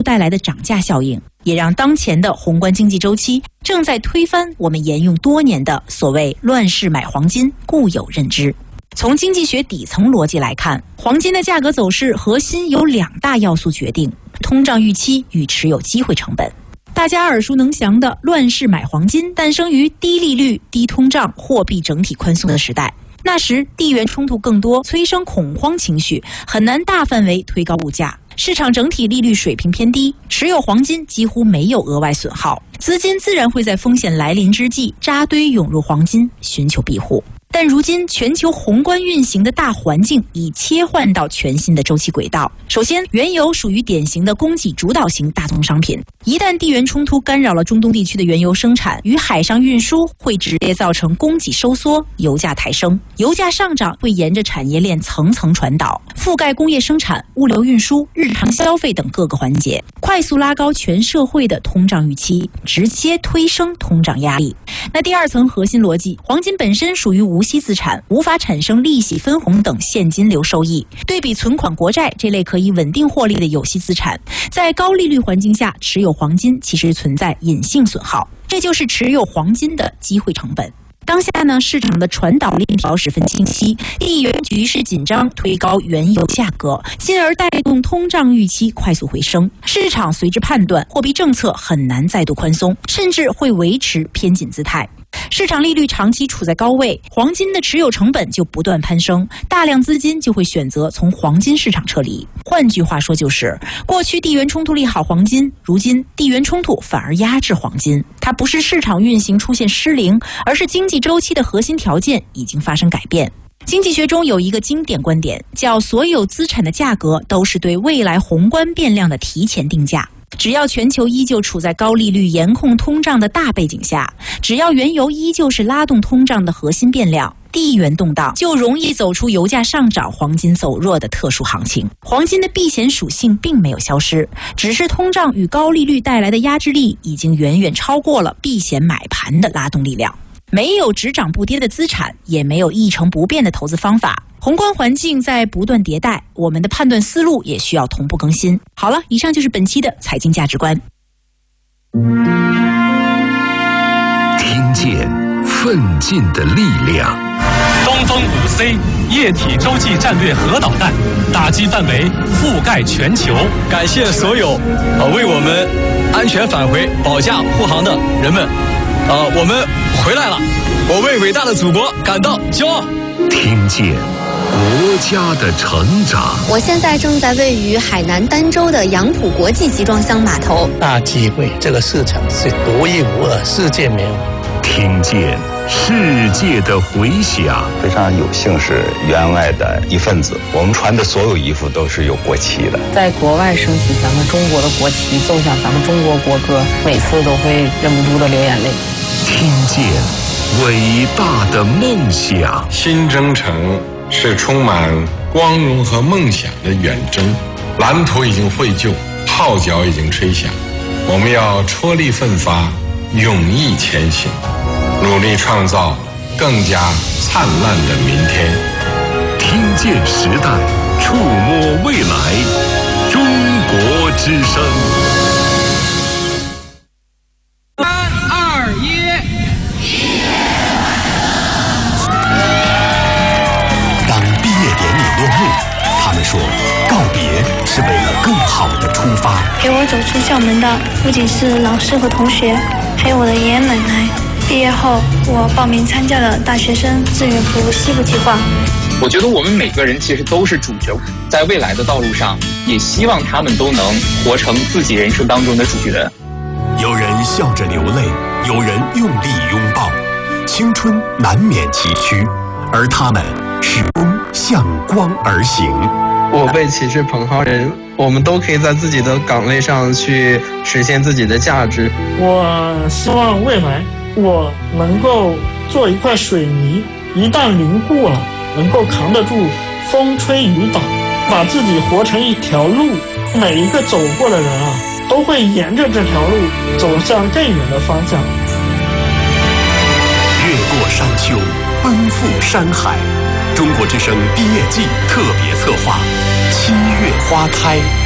带来的涨价效应，也让当前的宏观经济周期正在推翻我们沿用多年的所谓乱世买黄金固有认知。从经济学底层逻辑来看，黄金的价格走势核心由2大要素决定：通胀预期与持有机会成本。大家耳熟能详的乱世买黄金诞生于低利率、低通胀、货币整体宽松的时代。那时地缘冲突更多，催生恐慌情绪，很难大范围推高物价。市场整体利率水平偏低，持有黄金几乎没有额外损耗，资金自然会在风险来临之际扎堆涌入黄金，寻求庇护。但如今全球宏观运行的大环境已切换到全新的周期轨道。首先，原油属于典型的供给主导型大宗商品，一旦地缘冲突干扰了中东地区的原油生产与海上运输，会直接造成供给收缩，油价抬升。油价上涨会沿着产业链层层传导，覆盖工业生产、物流运输、日常消费等各个环节，快速拉高全社会的通胀预期，直接推升通胀压力。那第二层核心逻辑，黄金本身属于无息资产，无法产生利息、分红等现金流收益。对比存款、国债这类可以稳定获利的有息资产，在高利率环境下持有黄金其实存在隐性损耗，这就是持有黄金的机会成本。当下呢，市场的传导链条十分清晰，地缘局势紧张推高原油价格，进而带动通胀预期快速回升。市场随之判断，货币政策很难再度宽松，甚至会维持偏紧姿态。市场利率长期处在高位，黄金的持有成本就不断攀升，大量资金就会选择从黄金市场撤离。换句话说，就是过去地缘冲突利好黄金，如今地缘冲突反而压制黄金。它不是市场运行出现失灵，而是经济周期的核心条件已经发生改变。经济学中有一个经典观点，叫所有资产的价格都是对未来宏观变量的提前定价。只要全球依旧处在高利率严控通胀的大背景下，只要原油依旧是拉动通胀的核心变量，地缘动荡就容易走出油价上涨、黄金走弱的特殊行情。黄金的避险属性并没有消失，只是通胀与高利率带来的压制力已经远远超过了避险买盘的拉动力量。没有只涨不跌的资产，也没有一成不变的投资方法。宏观环境在不断迭代，我们的判断思路也需要同步更新。好了，以上就是本期的财经价值观。 听见奋进的力量。 东风5C 液体洲际战略核导弹，打击范围覆盖全球。 感谢所有为我们安全返回保驾护航的人们。我们回来了，我为伟大的祖国感到骄傲。 听见国家的成长。 我现在正在位于海南儋州的杨浦国际集装箱码头。 大机会，这个市场是独一无二，世界没有。 听见世界的回响。 非常有幸是员外的一份子，我们穿的所有衣服都是有国旗的。 在国外升起咱们中国的国旗，奏响咱们中国国歌，每次都会忍不住的流眼泪。 听见伟大的梦想。 新征程是充满光荣和梦想的远征，蓝图已经绘就，号角已经吹响，我们要踔厉奋发，勇毅前行，努力创造更加灿烂的明天。 听见时代，触摸未来，中国之声。 他们说，告别是为了更好的出发。 陪我走出校门的不仅是老师和同学，还有我的爷爷奶奶。毕业后，我报名参加了大学生志愿服务西部计划。 我觉得我们每个人其实都是主角，在未来的道路上，也希望他们都能活成自己人生当中的主角。 有人笑着流泪，有人用力拥抱，青春难免崎岖，而他们始终向光而行。 我辈岂是蓬蒿人，我们都可以在自己的岗位上去实现自己的价值。 我希望未来我能够做一块水泥，一旦凝固了，能够扛得住风吹雨打，把自己活成一条路，每一个走过的人啊，都会沿着这条路走向更远的方向。 越过山丘，奔赴山海。中国之声毕业季特别策划，7月花开。